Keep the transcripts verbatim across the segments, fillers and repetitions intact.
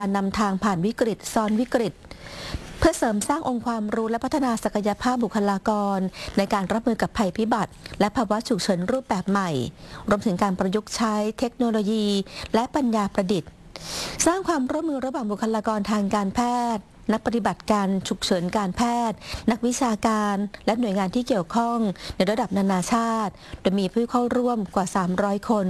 การนำทางผ่านวิกฤตซ้อนวิกฤตเพื่อเสริมสร้างองค์ความรู้และพัฒนาศักยภาพบุคลากรในการรับมือกับภัยพิบัติและภาวะฉุกเฉินรูปแบบใหม่รวมถึงการประยุกต์ใช้เทคโนโลยีและปัญญาประดิษฐ์สร้างความร่วมมือระหว่างบุคลากรทางการแพทย์นักปฏิบัติการฉุกเฉินการแพทย์นักวิชาการและหน่วยงานที่เกี่ยวข้องในระดับนานาชาติโดยมีผู้เข้าร่วมกว่าสามร้อยคน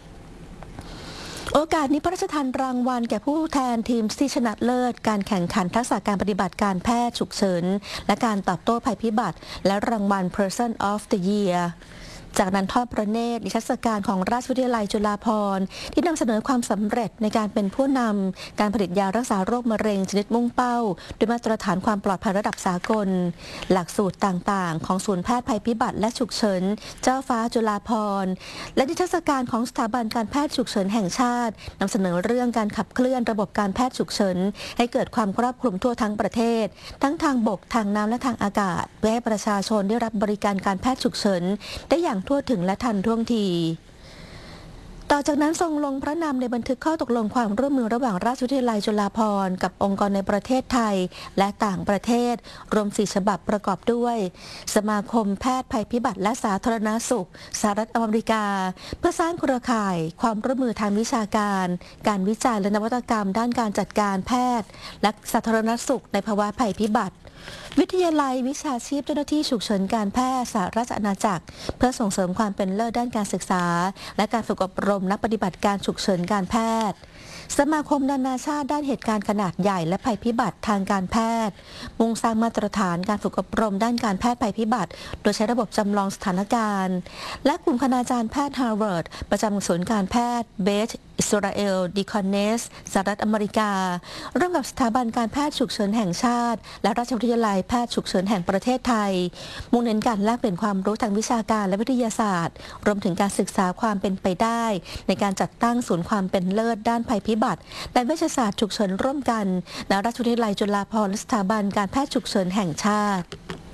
โอกาสนี้พระราชทานรางวัลแก่ผู้แทนทีมที่ชนะเลิศการแข่งขันทักษะการปฏิบัติการแพทย์ฉุกเฉินและการตอบโต้ภัยพิบัติและรางวัล Person of the Year จากนั้นทอดพระเนตรนิทรรศการของราชวิทยาลัยจุฬาภรณ์ที่นำเสนอความสำเร็จในการเป็นผู้นำการผลิตยารักษาโรคมะเร็งชนิดมุ่งเป้าด้วยมาตรฐานความปลอดภัยระดับสากลหลักสูตรต่างๆของศูนย์แพทย์ภัยพิบัติและฉุกเฉินเจ้าฟ้าจุฬาภรณ์และนิทรรศการของสถาบันการแพทย์ฉุกเฉินแห่งชาตินำเสนอเรื่องการขับเคลื่อนระบบการแพทย์ฉุกเฉินให้เกิดความครอบคลุมทั่วทั้งประเทศทั้งทางบกทางน้ำและทางอากาศเพื่อให้ประชาชนได้รับบริการการแพทย์ฉุกเฉินได้อย่างทั่วถึงและทันท่วงทีต่อจากนั้นทรงลงพระนามในบันทึกข้อตกลงความร่วมมือระหว่างราชวิทยาลัยจุฬาภรณ์กับองค์กรในประเทศไทยและต่างประเทศรวมสี่ฉบับประกอบด้วยสมาคมแพทย์ภัยพิบัติและสาธารณสุขสหรัฐอเมริกาเพื่อสร้างเครือข่ายความร่วมมือทางวิชาการการวิจัยและนวัตกรรมด้านการจัดการแพทย์และสาธารณสุขในภาวะภัยพิบัติวิทยาลัยวิชาชีพเจ้าหน้าที่ฉุกเฉินการแพทย์สหราชอาณาจักรเพื่อส่งเสริมความเป็นเลิศด้านการศึกษาและการฝึกอบรมนักปฏิบัติการฉุกเฉินการแพทย์สมาคมนานาชาติด้านเหตุการณ์ขนาดใหญ่และภัยพิบัติทางการแพทย์มุ่งสร้างมาตรฐานการฝึกอบรมด้านการแพทย์ภัยพิบัติโดยใช้ระบบจำลองสถานการณ์และกลุ่มคณาจารย์แพทย์ฮาร์วาร์ดประจำศูนย์การแพทย์เบธอิสราเอลดิคอนเนสสหรัฐอเมริการ่วมกับสถาบันการแพทย์ฉุกเฉินแห่งชาติและราชวิทยาลัยแพทย์ฉุกเฉินแห่งประเทศไทยมุ่งเน้นการแลกเปลี่ยนความรู้ทางวิชาการและวิทยาศาสตร์รวมถึงการศึกษาความเป็นไปได้ในการจัดตั้งศูนย์ความเป็นเลิศด้านภัยพิบัติและเวชศาสตร์ฉุกเฉินร่วมกันณราชวิทยาลัยจุฬาภรณ์และสถาบันการแพทย์ฉุกเฉินแห่งชาติ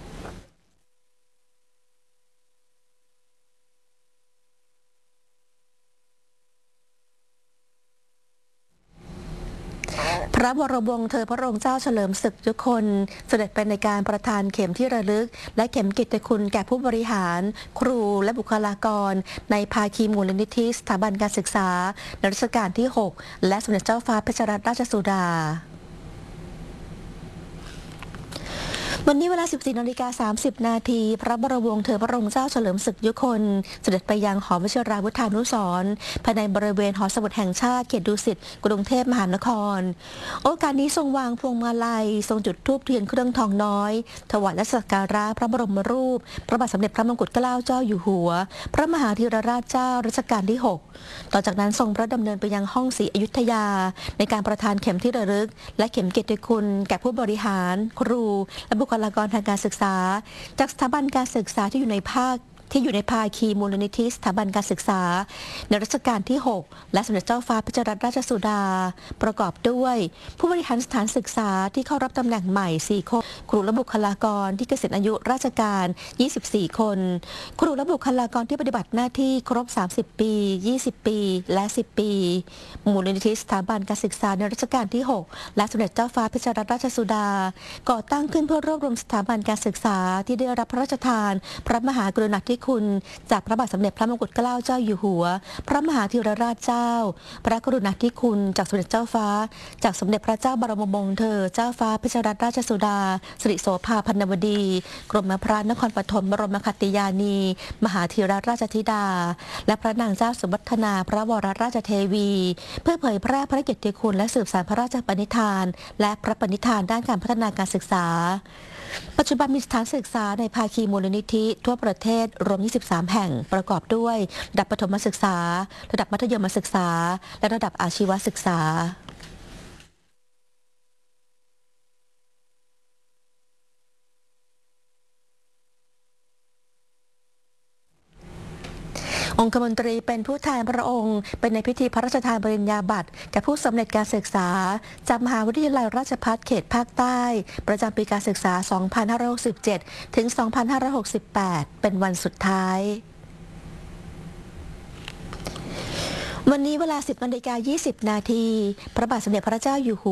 พระบรมวงศ์เธอพระองค์เจ้าเฉลิมศึกทุกคนเสด็จไปในการประทานเข็มที่ระลึกและเข็มกิตติคุณแก่ผู้บริหารครูและบุคลากรในภาคีมูลนิธิสถาบันการศึกษาในรัชกาลที่หกและสมเด็จเจ้าฟ้าเพชรรัตนราชสุดาวันนี้เวลา สิบสี่นาฬิกาสามสิบนาทีพระบรมวงศ์เธอพระองค์เจ้าเฉลิมศึกยุคนเสด็จไปยังหอวชิราวุธานุสรณ์ภายในบริเวณหอสมุดแห่งชาติเขตดุสิตกรุงเทพมหานครโอกาสนี้ทรงวางพวงมาลัยทรงจุดธูปเทียนเครื่องทองน้อยถวายและสักการะพระบรมรูปพระบาทสมเด็จพระมงกุฎเกล้าเจ้าอยู่หัวพระมหาธีรราชเจ้ารัชกาลที่หกต่อจากนั้นทรงพระดำเนินไปยังห้องศรีอยุธยาในการประทานเข็มที่ระลึกและเข็มเกียรติคุณแก่ผู้บริหารครูและบุคลากรทางการศึกษาจากสถาบันการศึกษาที่อยู่ในภาคที่อยู่ในภาคีมูลนิธิสถาบันการศึกษาในรัชกาลที่หกและสมเด็จเจ้าฟ้าเพชรรัตนราชสุดาประกอบด้วยผู้บริหารสถานศึกษาที่เข้ารับตำแหน่งใหม่สี่คนครูและบุคลากรที่เกษียณอายุราชการยี่สิบสี่คนครูและบุคลากรที่ปฏิบัติหน้าที่ครบสามสิบปียี่สิบปีและสิบปีมูลนิธิสถาบันการศึกษาในรัชกาลที่หกและสมเด็จเจ้าฟ้าเพชรรัตนราชสุดาก่อตั้งขึ้นเพื่อรวบรวมสถาบันการศึกษาที่ได้รับพระราชทานพระมหากรุณาธิคุณจากพระบาทสมเด็จพระมงกุฎเกล้าเจ้าอยู่หัวพระมหาธีรราชเจ้าพระกรุณาธิคุณจากสมเด็จเจ้าฟ้าจากสมเด็จพระเจ้าบรมวงศ์เธอเจ้าฟ้าเพชรรัตนราชสุดาสิริโสภาพันนวดีกรมพระนครปฐมบรมคติยานีมหาธีรราชธิดาและพระนางเจ้าสุวัฒนาพระวรราชเทวีเพื่อเผยแพร่พระเกียรติคุณและสืบสานพระราชปณิธานและพระปณิธานด้านการพัฒนาการศึกษาปัจจุบันมีสถานศึกษาในภาคีมูลนิธิทั่วประเทศรวมยี่สิบสามแห่งประกอบด้วยระดับประถมศึกษาระดับมัธยมศึกษาและระดับอาชีวศึกษาองคมนตรีเป็นผู้แทนพระองค์เป็นในพิธีพระราชทานปริญญาบัตรแก่ผู้สำเร็จการศึกษาจากมหาวิทยาลัยราชภัฏเขตภาคใต้ประจำปีการศึกษา สองพันห้าร้อยหกสิบเจ็ด ถึง สองพันห้าร้อยหกสิบแปด เป็นวันสุดท้าย วันนี้เวลา สิบนาฬิกายี่สิบนาทีพระบาทสมเด็จพระเจ้าอยู่หัว